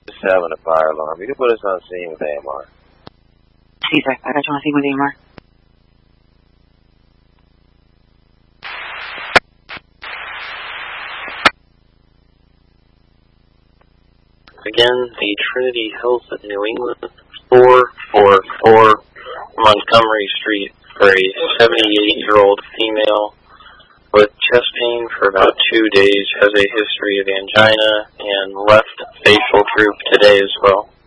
just having a fire alarm. You can put us on scene with AMR. Caesar, I got you on scene with AMR. Again, the Trinity Health of New England, 444 Montgomery Street, for a 78-year-old female with chest pain for about 2 days, has a history of angina, and left facial droop today as well.